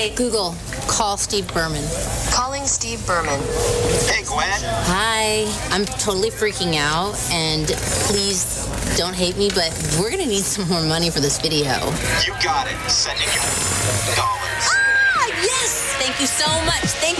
Okay, Google, call Steve Berman. Calling Steve Berman. Hey, Gwen. Hi, I'm totally freaking out, and please don't hate me, but we're gonna need some more money for this video. You got it. Sending you dollars. Ah, yes! Thank you so much. Thank